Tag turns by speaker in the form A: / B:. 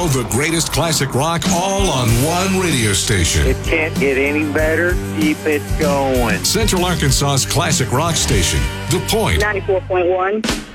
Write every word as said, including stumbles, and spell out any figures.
A: All the greatest classic rock all on one radio station.
B: It can't get any better. Keep it going.
A: Central Arkansas's classic rock station, The Point.
C: ninety-four point one.